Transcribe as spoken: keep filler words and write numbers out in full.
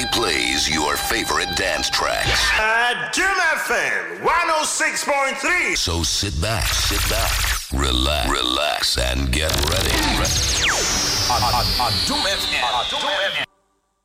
plays your favorite dance tracks. Uh, Doom F M one oh six point three. So sit back, sit back, relax, relax, and get ready. On, on, on Doom F M.